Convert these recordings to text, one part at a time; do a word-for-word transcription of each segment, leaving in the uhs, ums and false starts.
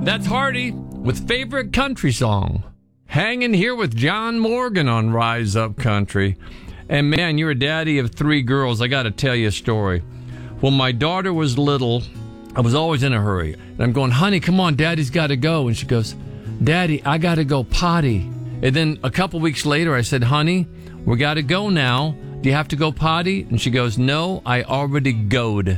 That's Hardy with Favorite Country Song. Hanging here with John Morgan on Rise Up Country. And man, you're a daddy of three girls. I got to tell you a story. When my daughter was little, I was always in a hurry. And I'm going, honey, come on, daddy's got to go. And she goes, Daddy, I got to go potty. And then a couple weeks later, I said, honey, we got to go now. Do you have to go potty? And she goes, no, I already goed.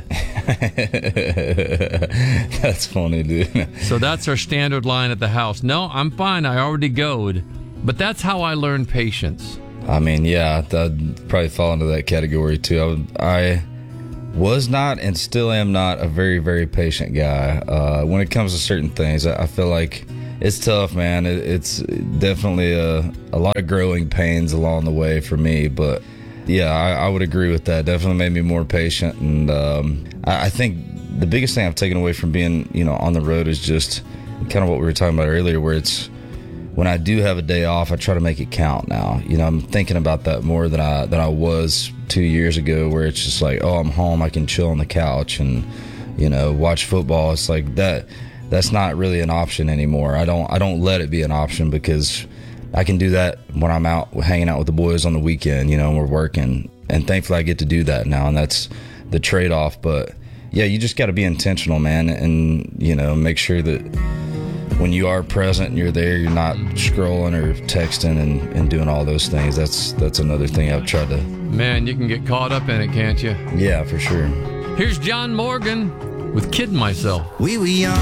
That's funny, dude. So that's our standard line at the house. No, I'm fine. I already goed. But that's how I learned patience. I mean, yeah, I'd probably fall into that category too. I, would, I was not and still am not a very, very patient guy. Uh, when it comes to certain things, I, I feel like it's tough, man. It, it's definitely a, a lot of growing pains along the way for me, but yeah, I, I would agree with that. Definitely made me more patient, and um, I, I think the biggest thing I've taken away from being, you know, on the road is just kind of what we were talking about earlier, where it's when I do have a day off, I try to make it count now. You know, I'm thinking about that more than I than I was two years ago, where it's just like, oh, I'm home, I can chill on the couch and, you know, watch football. It's like that. That's not really an option anymore. I don't I don't let it be an option, because I can do that when I'm out hanging out with the boys on the weekend, you know, and we're working. And thankfully I get to do that now, and that's the trade-off. But yeah, you just got to be intentional, man, and, you know, make sure that when you are present and you're there, you're not scrolling or texting and, and doing all those things. That's that's another thing I've tried to... Man, you can get caught up in it, can't you? Yeah, for sure. Here's John Morgan with Kidding Myself. We were young.